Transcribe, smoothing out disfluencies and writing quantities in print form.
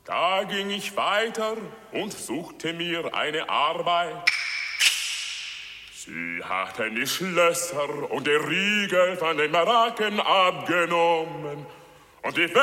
Da ging ich weiter und suchte mir eine Arbeit. Sie hatten die Schlösser und die Riegel von den Baracken abgenommen und die